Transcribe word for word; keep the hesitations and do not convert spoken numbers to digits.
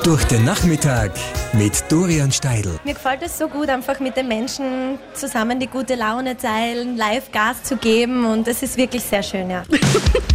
Durch den Nachmittag mit Dorian Steidl. Mir gefällt es so gut, einfach mit den Menschen zusammen die gute Laune teilen, live Gas zu geben und das ist wirklich sehr schön, ja.